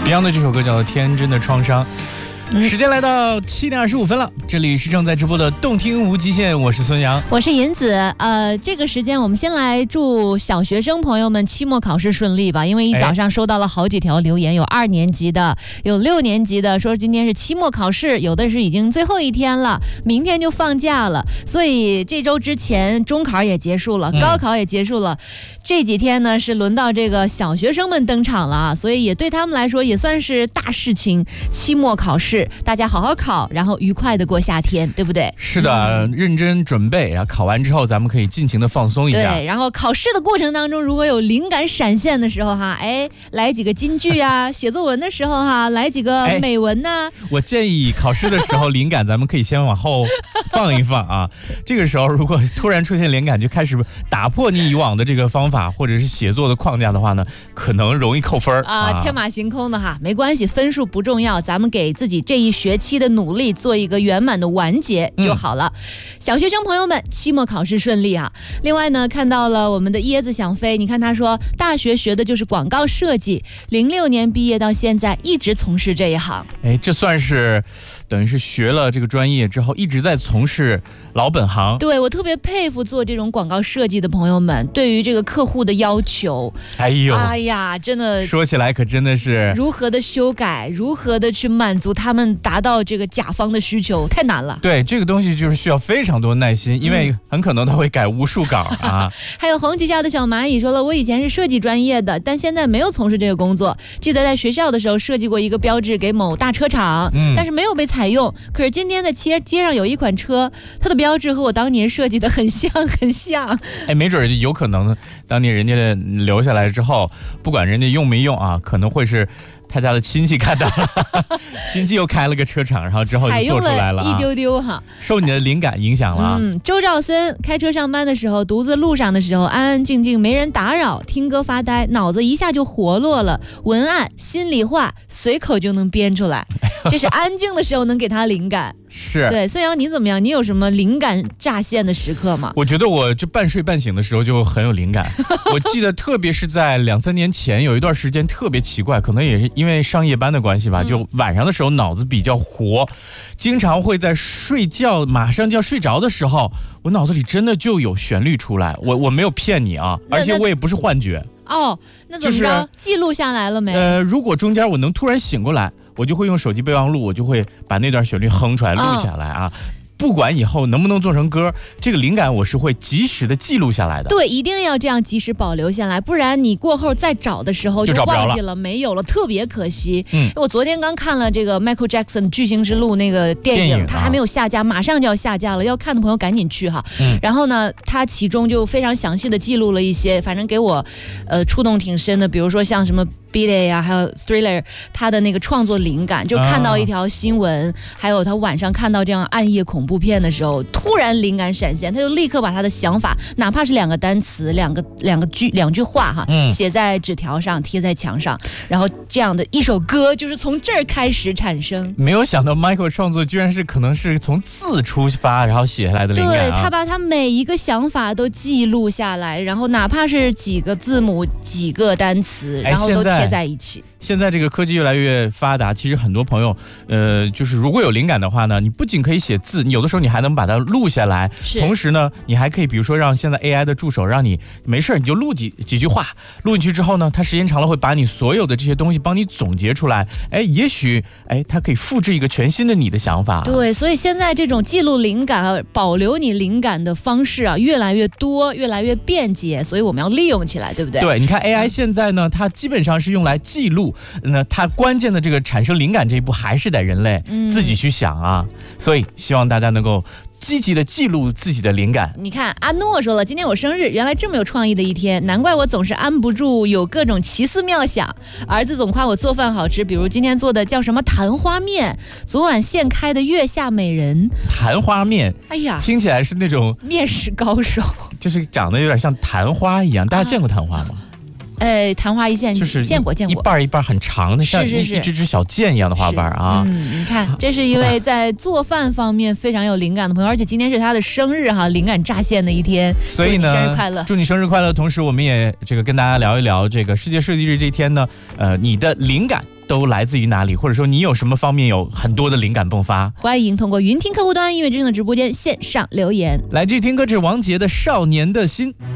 Beyond 的这首歌叫做《天真的创伤》。时间来到7点25分了，这里是正在直播的动听无极限，我是孙杨， 我是银子。这个时间我们先来祝小学生朋友们期末考试顺利吧，因为一早上收到了好几条留言，有2年级的，有6年级的，说今天是期末考试，有的是已经最后一天了，明天就放假了，所以这周之前中考也结束了，高考也结束了，这几天呢是轮到这个小学生们登场了啊，所以也对他们来说也算是大事情，期末考试。大家好好考，然后愉快的过夏天，对不对？ 是的，认真准备，然后考完之后咱们可以尽情的放松一下。 对，然后考试的过程当中，如果有灵感闪现的时候哈，来几个金句啊，写作文的时候哈，来几个美文呐。 我建议考试的时候灵感咱们可以先往后放一放啊。这个时候如果突然出现灵感，就开始打破你以往的这个方法或者是写作的框架的话呢，可能容易扣分啊， 天马行空的哈，没关系，分数不重要，咱们给自己这一学期的努力做一个圆满的完结就好了。小学生朋友们，期末考试顺利啊！另外呢，看到了我们的椰子想飞，你看他说大学学的就是广告设计，06年毕业到现在一直从事这一行。 这算是等于是学了这个专业之后一直在从事老本行。 对，我特别佩服做这种广告设计的朋友们，对于这个客户的要求，哎呀，真的说起来可真的是如何的修改，如何的去满足他们达到这个甲方的需求，太难了。 对，这个东西就是需要非常多耐心，因为很可能他会改无数稿啊。 还有红旗下的小蚂蚁说了，我以前是设计专业的，但现在没有从事这个工作。记得在学校的时候设计过一个标志给某大车厂，但是没有被采用。可是今天在街上有一款车，它的标志和我当年设计的很像。 没准有可能当年人家留下来之后，不管人家用没用啊，可能会是他家的亲戚看到了，亲戚又开了个车厂，然后之后就做出来了， 一丢丢哈， 受你的灵感影响了啊。 周兆森开车上班的时候，独自路上的时候，安安静静没人打扰，听歌发呆，脑子一下就活络了，文案心里话随口就能编出来，这是安静的时候能给他灵感。 是， 对，孙杨你怎么样？你有什么灵感乍现的时刻吗？ 我觉得我就半睡半醒的时候就很有灵感。我记得特别是在2-3年前有一段时间特别奇怪，可能也是因为上夜班的关系吧，就晚上的时候脑子比较活，经常会在睡觉马上就要睡着的时候，我脑子里真的就有旋律出来，我没有骗你啊，而且我也不是幻觉。 那怎么着？记录下来了没？ 如果中间我能突然醒过来，我就会用手机备忘录，我就会把那段旋律哼出来，录下来啊。不管以后能不能做成歌，这个灵感我是会及时的记录下来的。 对，一定要这样及时保留下来，不然你过后再找的时候就忘记了，没有了，特别可惜。我昨天刚看了这个 Michael Jackson 巨星之路那个电影，它还没有下架，马上就要下架了，要看的朋友赶紧去哈。然后呢，它其中就非常详细的记录了一些，反正给我触动挺深的，比如说像什么Beat It 呀，还有 Thriller， 他的那个创作灵感，就看到一条新闻，还有他晚上看到这样暗夜恐怖片的时候，突然灵感闪现，他就立刻把他的想法，哪怕是2个单词、两句话哈，写在纸条上，贴在墙上，然后这样的一首歌就是从这儿开始产生。 没有想到 Michael 创作居然是可能是从字出发，然后写下来的灵感。 对，他把他每一个想法都记录下来，然后哪怕是几个字母、几个单词，然后都贴在一起。 现在这个科技越来越发达，其实很多朋友，就是如果有灵感的话呢，你不仅可以写字，你有的时候你还能把它录下来，同时呢，你还可以比如说让现在 AI 的助手让你没事你就录几句话，录进去之后呢，它时间长了会把你所有的这些东西帮你总结出来，也许它可以复制一个全新的你的想法。 对，所以现在这种记录灵感、保留你灵感的方式啊，越来越多，越来越便捷，所以我们要利用起来，对不对？ 对，你看 AI 现在呢，它基本上是用来记录。那它关键的这个产生灵感这一步还是得人类自己去想啊，所以希望大家能够积极的记录自己的灵感。 你看阿诺说了，今天我生日，原来这么有创意的一天，难怪我总是安不住，有各种奇思妙想。儿子总夸我做饭好吃，比如今天做的叫什么昙花面，昨晚现开的月下美人。 昙花面， 哎呀， 听起来是那种面食高手， 就是长得有点像昙花一样。大家见过昙花吗？ 昙花一现， 就是见过一半一半很长的，像一只小剑一样的花瓣啊。 你看，这是一位在做饭方面非常有灵感的朋友，而且今天是他的生日哈，灵感乍现的一天。 所以呢， 生日快乐！ 祝你生日快乐！同时，我们也跟大家聊一聊这个世界设计日这一天呢，你的灵感都来自于哪里，或者说你有什么方面有很多的灵感迸发？欢迎通过云听客户端音乐之声的直播间线上留言。 来继续听歌，这是王杰的《少年的心》。